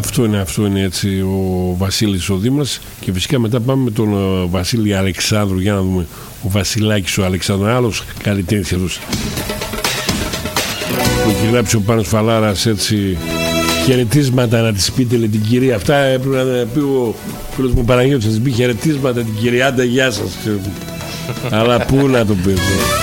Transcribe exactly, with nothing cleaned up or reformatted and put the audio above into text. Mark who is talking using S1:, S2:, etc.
S1: Αυτό είναι, αυτό είναι έτσι ο Βασίλης ο Δήμας. Και φυσικά μετά πάμε με τον uh, Βασίλη Αλεξάνδρου. Για να δούμε ο Βασιλάκης ο Αλεξάνδρου, άλλος καλλιτέχνης εδώ. Που έχει γράψει ο Πάνος Φαλάρας έτσι χαιρετίσματα να της πείτε, λέει, την κυρία. Αυτά έπρεπε να πει ο φίλος μου Παναγιώτης, να της πει χαιρετίσματα την κυρία. Άντε, γεια σας. Αλλά πού να το πει.